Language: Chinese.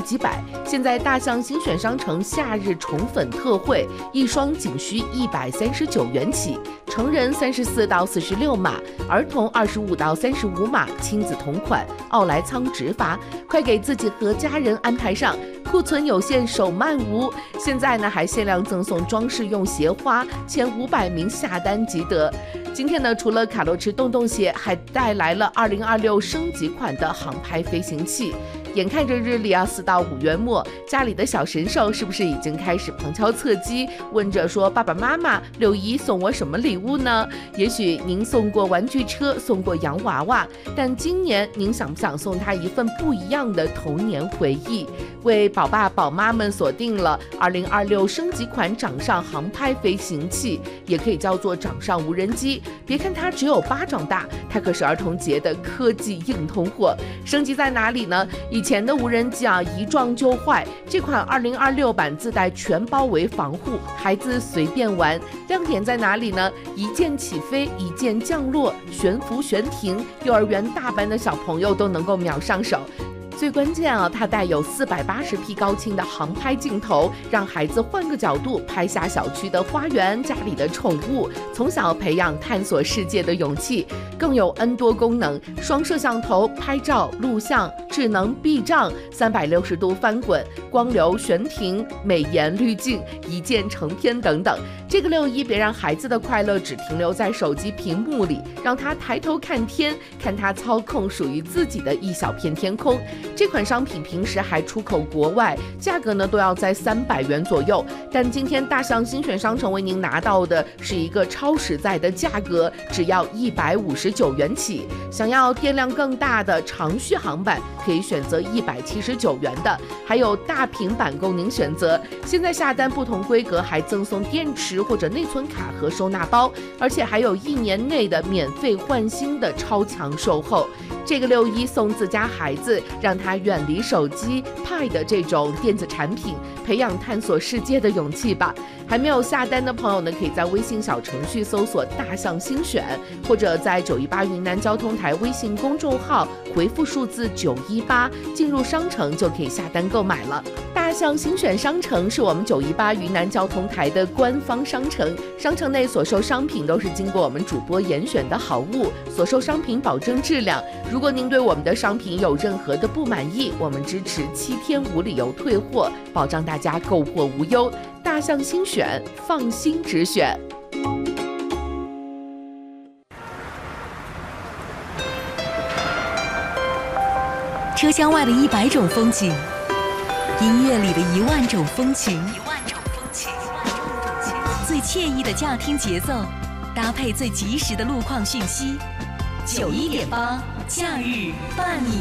几百。现在大象新选商城夏日宠粉特惠，一双仅需139元起，成人34到46码，儿童25到35码，亲子同款，奥莱仓直罚，快给自己和家人安排上。库存有限，手慢无。现在呢，还限量赠送装饰用鞋花，前500名下单即得。今天呢，除了卡罗驰洞洞鞋，还带来了2026升级款的航拍飞行器。眼看着日历4到5月末，家里的小神兽是不是已经开始旁敲侧击，问着说爸爸妈妈6一送我什么礼物呢？也许您送过玩具车，送过洋娃娃，但今年您想不想送他一份不一样的童年回忆？为宝爸宝妈们锁定了2026升级款掌上航拍飞行器，也可以叫做掌上无人机。别看它只有巴掌大，它可是儿童节的科技硬通货。升级在哪里呢？以前的无人机一撞就坏，这款2026版自带全包围防护，孩子随便玩。亮点在哪里呢？一键起飞，一键降落，悬浮悬停，幼儿园大班的小朋友都能够秒上手。最关键它带有480P 高清的航拍镜头，让孩子换个角度拍下小区的花园、家里的宠物，从小培养探索世界的勇气。更有 N 多功能，双摄像头、拍照、录像、智能避障、360度翻滚、光流悬停、美颜滤镜、一键成片等等。这个6一别让孩子的快乐只停留在手机屏幕里，让他抬头看天，看他操控属于自己的一小片天空。这款商品平时还出口国外，价格呢都要在300元左右，但今天大象新选商城为您拿到的是一个超实在的价格，只要159元起。想要电量更大的长续航版，可以选择179元的，还有大平板供您选择。现在下单不同规格还赠送电池或者内存卡和收纳包，而且还有1年内的免费换新的超强售后。这个6一送自家孩子，让他远离手机、Pad 这种电子产品，培养探索世界的勇气吧。还没有下单的朋友呢，可以在微信小程序搜索大象新选，或者在918云南交通台微信公众号回复数字918，进入商城就可以下单购买了。大象新选商城是我们918云南交通台的官方商城，商城内所售商品都是经过我们主播严选的好物，所售商品保证质量。如果您对我们的商品有任何的不满意，我们支持7天无理由退货，保障大家购货无忧。大象新选，放心直选。 车厢外的100种风景，音乐里的1万种风情，最惬意的驾听节奏，搭配最及时的路况讯息。91.8假日伴你